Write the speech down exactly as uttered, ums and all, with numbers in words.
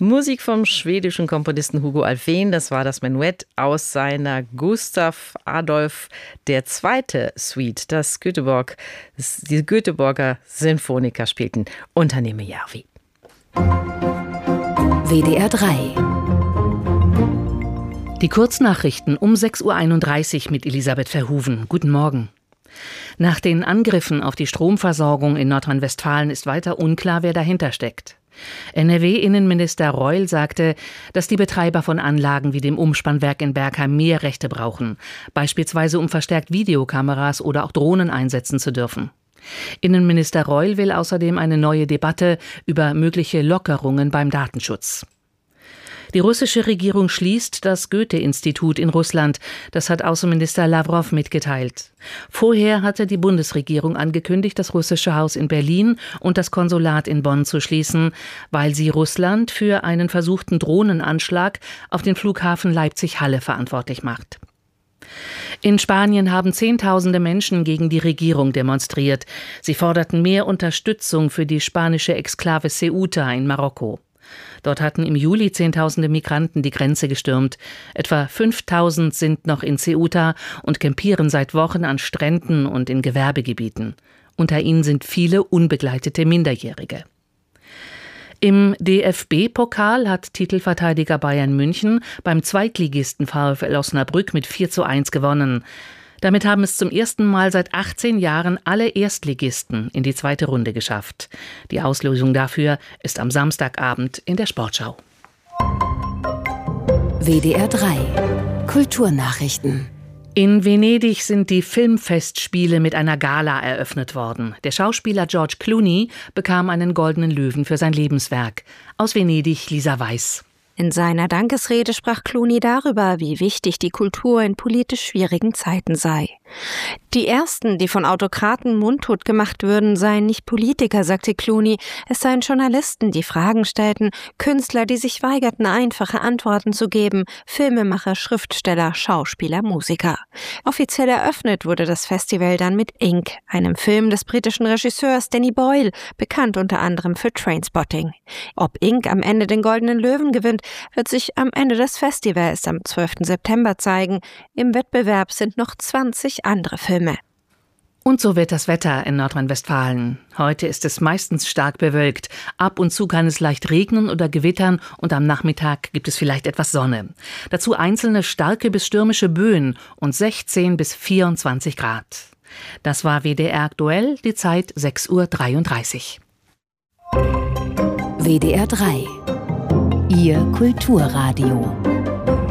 Musik vom schwedischen Komponisten Hugo Alfvén, das war das Menuett aus seiner Gustav Adolf der Zweite Suite, das Göteborg, die Göteborger Sinfoniker spielten unter Nimijärvi. W D R drei. Die Kurznachrichten um sechs Uhr einunddreißig mit Elisabeth Verhoeven. Guten Morgen. Nach den Angriffen auf die Stromversorgung in Nordrhein-Westfalen ist weiter unklar, wer dahinter steckt. N R W-Innenminister Reul sagte, dass die Betreiber von Anlagen wie dem Umspannwerk in Bergheim mehr Rechte brauchen, beispielsweise um verstärkt Videokameras oder auch Drohnen einsetzen zu dürfen. Innenminister Reul will außerdem eine neue Debatte über mögliche Lockerungen beim Datenschutz. Die russische Regierung schließt das Goethe-Institut in Russland. Das hat Außenminister Lawrow mitgeteilt. Vorher hatte die Bundesregierung angekündigt, das russische Haus in Berlin und das Konsulat in Bonn zu schließen, weil sie Russland für einen versuchten Drohnenanschlag auf den Flughafen Leipzig-Halle verantwortlich macht. In Spanien haben Zehntausende Menschen gegen die Regierung demonstriert. Sie forderten mehr Unterstützung für die spanische Exklave Ceuta in Marokko. Dort hatten im Juli Zehntausende Migranten die Grenze gestürmt. Etwa fünftausend sind noch in Ceuta und campieren seit Wochen an Stränden und in Gewerbegebieten. Unter ihnen sind viele unbegleitete Minderjährige. Im D F B-Pokal hat Titelverteidiger Bayern München beim Zweitligisten VfL Osnabrück mit vier zu eins gewonnen. Damit haben es zum ersten Mal seit achtzehn Jahren alle Erstligisten in die zweite Runde geschafft. Die Auslosung dafür ist am Samstagabend in der Sportschau. W D R drei. Kulturnachrichten. In Venedig sind die Filmfestspiele mit einer Gala eröffnet worden. Der Schauspieler George Clooney bekam einen Goldenen Löwen für sein Lebenswerk. Aus Venedig, Lisa Weiß. In seiner Dankesrede sprach Clooney darüber, wie wichtig die Kultur in politisch schwierigen Zeiten sei. Die ersten, die von Autokraten mundtot gemacht würden, seien nicht Politiker, sagte Clooney. Es seien Journalisten, die Fragen stellten, Künstler, die sich weigerten, einfache Antworten zu geben, Filmemacher, Schriftsteller, Schauspieler, Musiker. Offiziell eröffnet wurde das Festival dann mit Ink, einem Film des britischen Regisseurs Danny Boyle, bekannt unter anderem für Trainspotting. Ob Ink am Ende den Goldenen Löwen gewinnt, wird sich am Ende des Festivals am zwölften September zeigen. Im Wettbewerb sind noch zwanzig andere Filme. Und so wird das Wetter in Nordrhein-Westfalen. Heute ist es meistens stark bewölkt. Ab und zu kann es leicht regnen oder gewittern und am Nachmittag gibt es vielleicht etwas Sonne. Dazu einzelne starke bis stürmische Böen und sechzehn bis vierundzwanzig Grad. Das war W D R aktuell, die Zeit sechs Uhr dreiunddreißig. W D R drei. Ihr Kulturradio.